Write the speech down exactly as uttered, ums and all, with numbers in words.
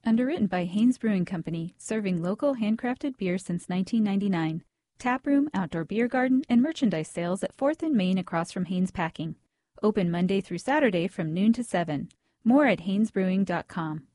Underwritten by Haynes Brewing Company, serving local handcrafted beer since nineteen ninety-nine. Tap room, outdoor beer garden, and merchandise sales at fourth and Main across from Haynes Packing. Open Monday through Saturday from noon to seven. More at haynes brewing dot com.